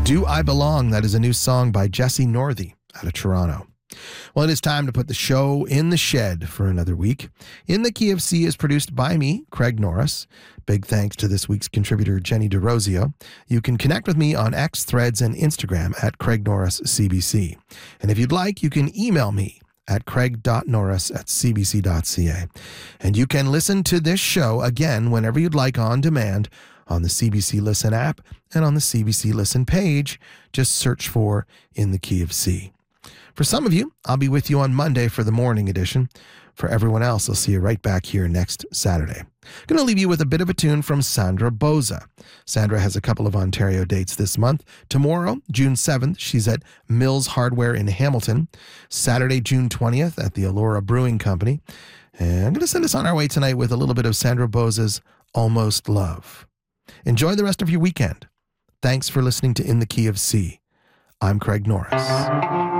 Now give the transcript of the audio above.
Do I Belong? That is a new song by Jesse Northey out of Toronto. Well, it is time to put the show in the shed for another week. In the Key of C is produced by me, Craig Norris. Big thanks to this week's contributor, Jenny DeRosio. You can connect with me on X, Threads, and Instagram at Craig Norris CBC. And if you'd like, you can email me at craig.norris@cbc.ca. And you can listen to this show again whenever you'd like on demand on the CBC Listen app and on the CBC Listen page. Just search for In the Key of C. For some of you, I'll be with you on Monday for the morning edition. For everyone else, I'll see you right back here next Saturday. Going to leave you with a bit of a tune from Sandra Boza. Sandra has a couple of Ontario dates this month. Tomorrow, June 7th, she's at Mills Hardware in Hamilton. Saturday, June 20th, at the Allura Brewing Company. And I'm going to send us on our way tonight with a little bit of Sandra Boza's Almost Love. Enjoy the rest of your weekend. Thanks for listening to In the Key of C. I'm Craig Norris.